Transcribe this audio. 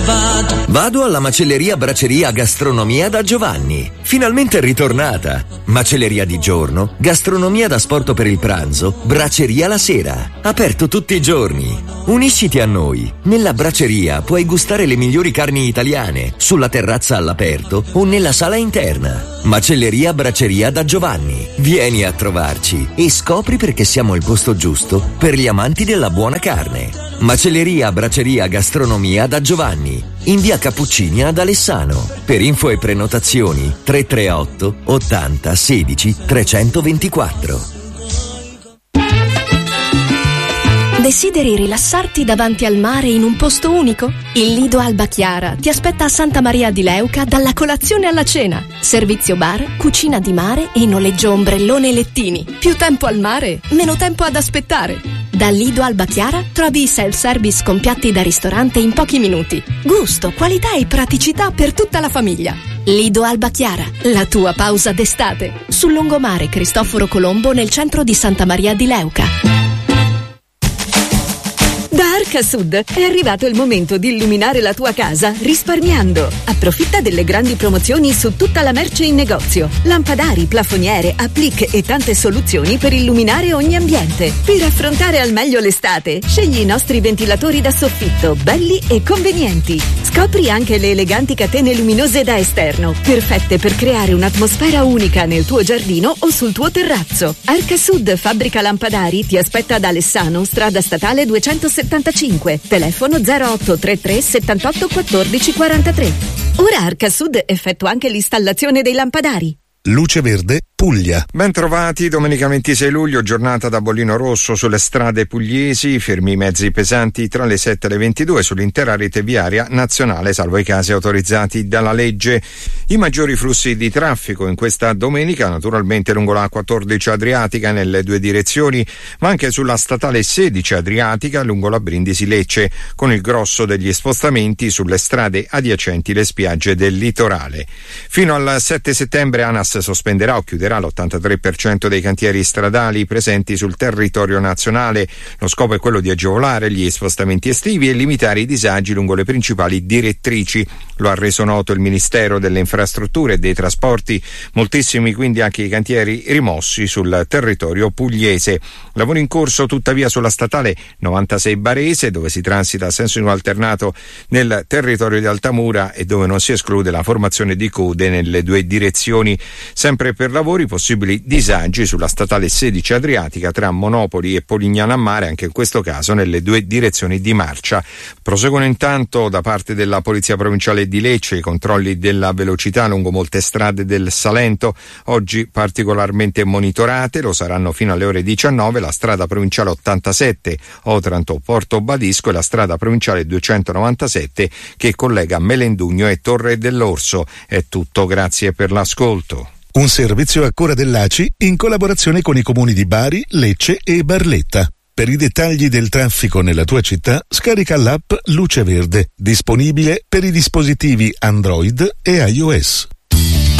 Vado alla macelleria Braceria Gastronomia da Giovanni. Finalmente è ritornata. Macelleria di giorno, gastronomia da sport per il pranzo, braceria la sera. Aperto tutti i giorni. Unisciti a noi. Nella braceria puoi gustare le migliori carni italiane, sulla terrazza all'aperto o nella sala interna. Macelleria Braceria da Giovanni. Vieni a trovarci e scopri perché siamo il posto giusto per gli amanti della buona carne. Macelleria Braceria Gastronomia da Giovanni, in via Cappuccini ad Alessano. Per info e prenotazioni 338 80 16 324. Desideri rilassarti davanti al mare in un posto unico? Il Lido Alba Chiara ti aspetta a Santa Maria di Leuca dalla colazione alla cena. Servizio bar, cucina di mare e noleggio ombrellone e lettini. Più tempo al mare, meno tempo ad aspettare. Da Lido Alba Chiara trovi i self-service con piatti da ristorante in pochi minuti. Gusto, qualità e praticità per tutta la famiglia. Lido Alba Chiara, la tua pausa d'estate. Sul lungomare Cristoforo Colombo nel centro di Santa Maria di Leuca. Da Arca Sud è arrivato il momento di illuminare la tua casa risparmiando. Approfitta delle grandi promozioni su tutta la merce in negozio. Lampadari, plafoniere, applique e tante soluzioni per illuminare ogni ambiente. Per affrontare al meglio l'estate, scegli i nostri ventilatori da soffitto, belli e convenienti. Scopri anche le eleganti catene luminose da esterno, perfette per creare un'atmosfera unica nel tuo giardino o sul tuo terrazzo. Arca Sud, fabbrica lampadari, ti aspetta ad Alessano, strada statale 275. Telefono 0833 78 14 43. Ora Arca Sud effettua anche l'installazione dei lampadari. Luce Verde, Puglia. Ben trovati, domenica 26 luglio, giornata da bollino rosso sulle strade pugliesi, fermi i mezzi pesanti tra le 7 e le 22 sull'intera rete viaria nazionale, salvo i casi autorizzati dalla legge. I maggiori flussi di traffico in questa domenica, naturalmente lungo la 14 Adriatica nelle due direzioni, ma anche sulla statale 16 Adriatica lungo la Brindisi-Lecce, con il grosso degli spostamenti sulle strade adiacenti le spiagge del litorale. Fino al 7 settembre ANAS sospenderà o chiuderà l'83% dei cantieri stradali presenti sul territorio nazionale. Lo scopo è quello di agevolare gli spostamenti estivi e limitare i disagi lungo le principali direttrici. Lo ha reso noto il Ministero delle Infrastrutture e dei Trasporti. Moltissimi quindi anche i cantieri rimossi sul territorio pugliese. Lavoro in corso tuttavia sulla statale 96 Barese, dove si transita a senso alternato nel territorio di Altamura e dove non si esclude la formazione di code nelle due direzioni. Sempre per lavori, possibili disagi sulla statale 16 Adriatica tra Monopoli e Polignano a Mare, anche in questo caso nelle due direzioni di marcia. Proseguono intanto da parte della Polizia Provinciale di Lecce i controlli della velocità lungo molte strade del Salento, oggi particolarmente monitorate. Lo saranno fino alle ore 19 la strada provinciale 87 Otranto-Porto Badisco e la strada provinciale 297 che collega Melendugno e Torre dell'Orso. È tutto, grazie per l'ascolto. Un servizio a cura dell'ACI in collaborazione con i comuni di Bari, Lecce e Barletta. Per i dettagli del traffico nella tua città, scarica l'app Luce Verde, disponibile per i dispositivi Android e iOS.